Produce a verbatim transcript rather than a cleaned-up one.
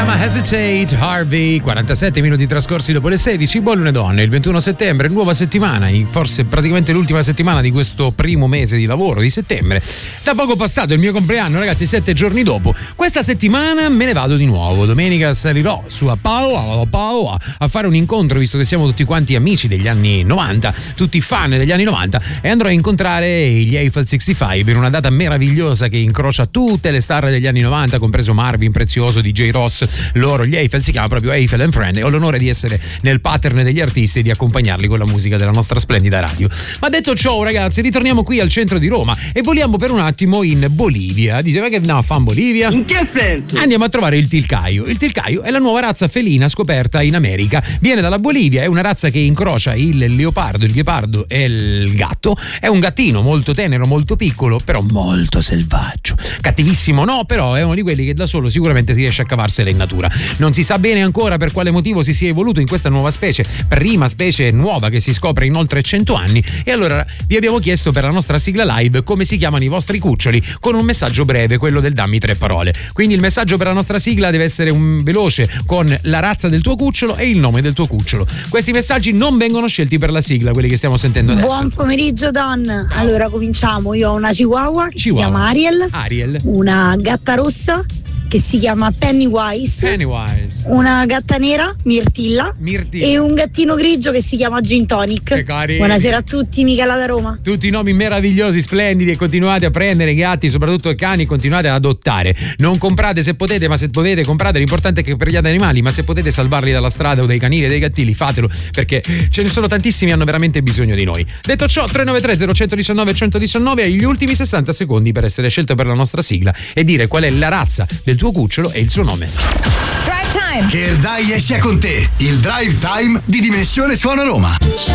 chiama Hesitate, Harvey. quarantasette minuti trascorsi dopo le sedici. Buon lunedì, il ventuno settembre, nuova settimana, forse praticamente l'ultima settimana di questo primo mese di lavoro di settembre. Da poco passato il mio compleanno, ragazzi, sette giorni dopo. Questa settimana me ne vado di nuovo. Domenica salirò su a Paola, Paola a fare un incontro, visto che siamo tutti quanti amici degli anni novanta, tutti fan degli anni novanta, e andrò a incontrare gli Eiffel sessantacinque in una data meravigliosa che incrocia tutte le star degli anni novanta, compreso Marvin Prezioso, D J Ross. Loro, gli Eiffel, si chiama proprio Eiffel and Friend, e ho l'onore di essere nel pattern degli artisti e di accompagnarli con la musica della nostra splendida radio. Ma detto ciò, ragazzi, ritorniamo qui al centro di Roma e voliamo per un attimo in Bolivia. Diceva che andiamo a fare in Bolivia? In che senso? Andiamo a trovare il tilcaio. Il tilcaio è la nuova razza felina scoperta in America. Viene dalla Bolivia, è una razza che incrocia il leopardo, il ghepardo e il gatto. È un gattino molto tenero, molto piccolo, però molto selvaggio. Cattivissimo no, però è uno di quelli che da solo sicuramente si riesce a cavarsela in natura. Non si sa bene ancora per quale motivo si sia evoluto in questa nuova specie, prima specie nuova che si scopre in oltre cento anni, e allora vi abbiamo chiesto per la nostra sigla live come si chiamano i vostri cuccioli, con un messaggio breve, quello del dammi tre parole. Quindi il messaggio per la nostra sigla deve essere un veloce con la razza del tuo cucciolo e il nome del tuo cucciolo. Questi messaggi non vengono scelti per la sigla, quelli che stiamo sentendo adesso. Buon pomeriggio Don. Allora cominciamo. Io ho una chihuahua che Chihuahua. si chiama Ariel, Ariel, una gatta rossa che si chiama Pennywise, Pennywise, una gatta nera, Mirtilla, Mirtilla, e un gattino grigio che si chiama Gin Tonic. Che carini. Buonasera a tutti, Michela da Roma. Tutti i nomi meravigliosi, splendidi, e continuate a prendere gatti, soprattutto i cani, continuate ad adottare. Non comprate se potete, ma se potete comprate. L'importante è che per gli animali, ma se potete salvarli dalla strada o dai canili e dai gattili, fatelo, perché ce ne sono tantissimi e hanno veramente bisogno di noi. Detto ciò, tre nove tre zero uno uno nove uno uno nove hai gli ultimi sessanta secondi per essere scelto per la nostra sigla e dire qual è la razza del tuo cucciolo e il suo nome. Drive Time. Che il dai sia con te. Il Drive Time di Dimensione Suona Roma.